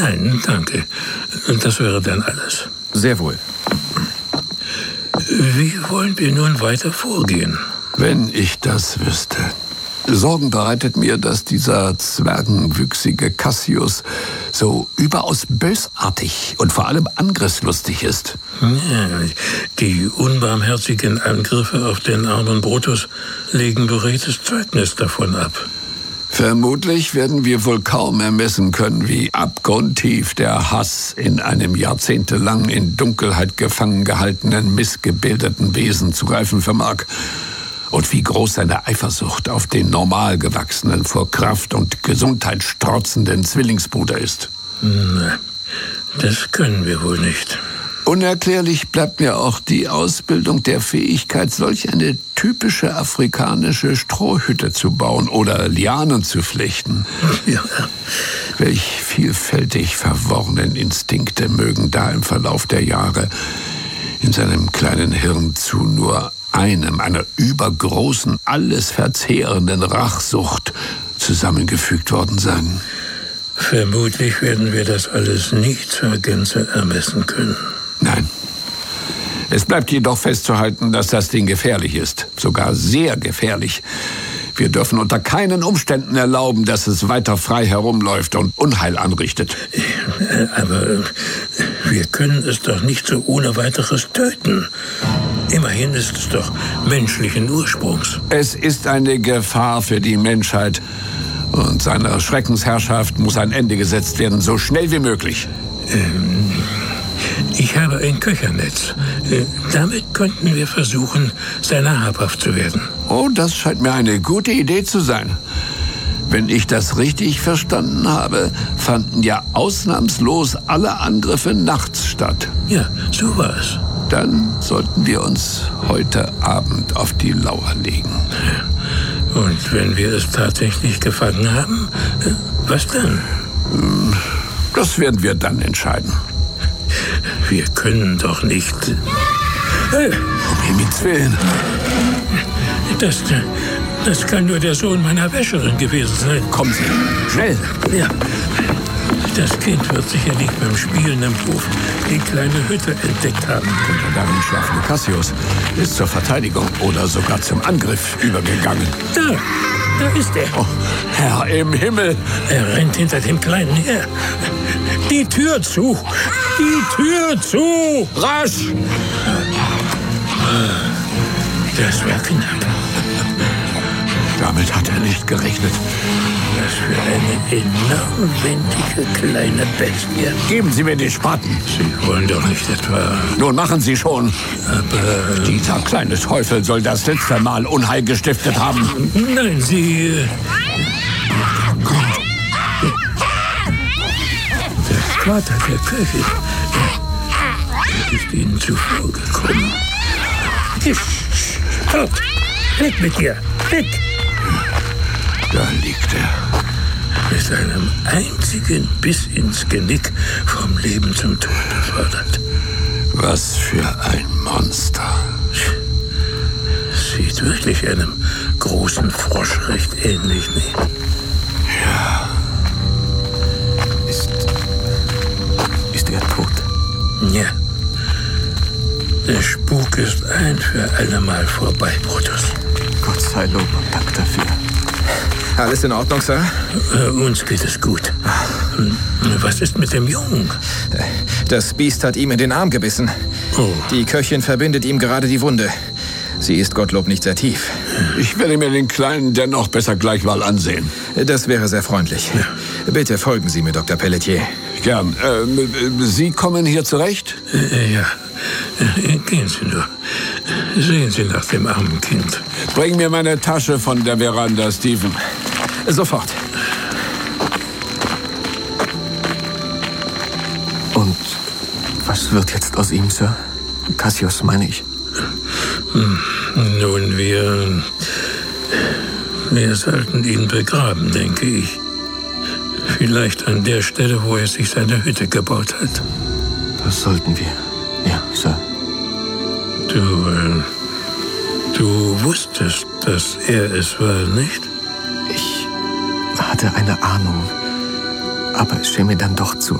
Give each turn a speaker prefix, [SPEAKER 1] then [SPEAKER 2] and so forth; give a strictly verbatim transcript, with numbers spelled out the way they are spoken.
[SPEAKER 1] Nein, danke. Das wäre dann alles.
[SPEAKER 2] Sehr wohl.
[SPEAKER 1] Wie wollen wir nun weiter vorgehen?
[SPEAKER 3] Wenn ich das wüsste. Sorgen bereitet mir, dass dieser zwergenwüchsige Cassius so überaus bösartig und vor allem angriffslustig ist.
[SPEAKER 1] Ja, die unbarmherzigen Angriffe auf den armen Brutus legen beredtes Zeugnis davon ab.
[SPEAKER 3] Vermutlich werden wir wohl kaum ermessen können, wie abgrundtief der Hass in einem jahrzehntelang in Dunkelheit gefangen gehaltenen, missgebildeten Wesen zu greifen vermag. Und wie groß seine Eifersucht auf den normal gewachsenen, vor Kraft und Gesundheit strotzenden Zwillingsbruder ist.
[SPEAKER 1] Nein, das können wir wohl nicht.
[SPEAKER 3] Unerklärlich bleibt mir auch die Ausbildung der Fähigkeit, solch eine typische afrikanische Strohhütte zu bauen oder Lianen zu flechten.
[SPEAKER 1] Ja.
[SPEAKER 3] Welch vielfältig verworrenen Instinkte mögen da im Verlauf der Jahre in seinem kleinen Hirn zu nur einem, einer übergroßen, alles verzehrenden Rachsucht zusammengefügt worden sein.
[SPEAKER 1] Vermutlich werden wir das alles nicht zur Gänze ermessen können.
[SPEAKER 3] Nein. Es bleibt jedoch festzuhalten, dass das Ding gefährlich ist. Sogar sehr gefährlich. Wir dürfen unter keinen Umständen erlauben, dass es weiter frei herumläuft und Unheil anrichtet.
[SPEAKER 1] Aber wir können es doch nicht so ohne weiteres töten. Immerhin ist es doch menschlichen Ursprungs.
[SPEAKER 3] Es ist eine Gefahr für die Menschheit. Und seiner Schreckensherrschaft muss ein Ende gesetzt werden, so schnell wie möglich.
[SPEAKER 1] Ähm, ich habe ein Köchernetz. Äh, damit könnten wir versuchen, seiner habhaft zu werden.
[SPEAKER 3] Oh, das scheint mir eine gute Idee zu sein. Wenn ich das richtig verstanden habe, fanden ja ausnahmslos alle Angriffe nachts statt.
[SPEAKER 1] Ja, so war es.
[SPEAKER 3] Dann sollten wir uns heute Abend auf die Lauer legen.
[SPEAKER 1] Und wenn wir es tatsächlich gefangen haben, was dann?
[SPEAKER 3] Das werden wir dann entscheiden.
[SPEAKER 1] Wir können doch nicht... Hey.
[SPEAKER 3] Um Himmels Willen.
[SPEAKER 1] Das, das kann nur der Sohn meiner Wäscherin gewesen sein.
[SPEAKER 3] Kommen Sie, schnell.
[SPEAKER 1] Ja. Das Kind wird sicherlich beim Spielen im Hof die kleine Hütte entdeckt haben.
[SPEAKER 3] Und der darin schlafende Cassius ist zur Verteidigung oder sogar zum Angriff übergegangen.
[SPEAKER 1] Da, da ist er.
[SPEAKER 3] Oh, Herr im Himmel.
[SPEAKER 1] Er rennt hinter dem Kleinen her. Die Tür zu! Die Tür zu!
[SPEAKER 3] Rasch!
[SPEAKER 1] Das war knapp.
[SPEAKER 3] Damit hat er nicht gerechnet.
[SPEAKER 1] Was für eine enorm wendige kleine Bestie.
[SPEAKER 3] Geben Sie mir den Spaten.
[SPEAKER 1] Sie wollen doch nicht etwa...
[SPEAKER 3] Nun machen Sie schon.
[SPEAKER 1] Aber...
[SPEAKER 3] Dieser kleine Teufel soll das letzte Mal Unheil gestiftet haben.
[SPEAKER 1] Nein, Sie... Der Vater der Köchin ist Ihnen zuvor gekommen. Fort! Weg mit dir! Weg!
[SPEAKER 3] Da liegt er.
[SPEAKER 1] Mit einem einzigen Biss ins Genick vom Leben zum Tod befördert.
[SPEAKER 3] Was für ein Monster.
[SPEAKER 1] Sieht wirklich einem großen Frosch recht ähnlich, nicht?
[SPEAKER 3] Ja.
[SPEAKER 2] Ist... Ist er tot?
[SPEAKER 1] Ja. Der Spuk ist ein für allemal vorbei, Brutus.
[SPEAKER 2] Gott sei Lob und Dank dafür. Alles in Ordnung, Sir?
[SPEAKER 1] Äh, uns geht es gut. Was ist mit dem Jungen?
[SPEAKER 2] Das Biest hat ihm in den Arm gebissen.
[SPEAKER 1] Oh.
[SPEAKER 2] Die Köchin verbindet ihm gerade die Wunde. Sie ist Gottlob nicht sehr tief.
[SPEAKER 3] Ich werde mir den Kleinen dennoch besser gleich mal ansehen.
[SPEAKER 2] Das wäre sehr freundlich. Ja. Bitte folgen Sie mir, Doktor Pelletier.
[SPEAKER 3] Gern. Äh, Sie kommen hier zurecht?
[SPEAKER 1] Äh, ja. Äh, gehen Sie nur. Sehen Sie nach dem armen Kind.
[SPEAKER 3] Bring mir meine Tasche von der Veranda, Stephen.
[SPEAKER 2] Sofort. Und was wird jetzt aus ihm, Sir? Cassius, meine ich.
[SPEAKER 1] Nun, wir... Wir sollten ihn begraben, denke ich. Vielleicht an der Stelle, wo er sich seine Hütte gebaut hat.
[SPEAKER 2] Das sollten wir. Ja, Sir.
[SPEAKER 1] Du, äh, du wusstest, dass er es war, nicht?
[SPEAKER 2] Ich hatte eine Ahnung, aber es schien mir dann doch zu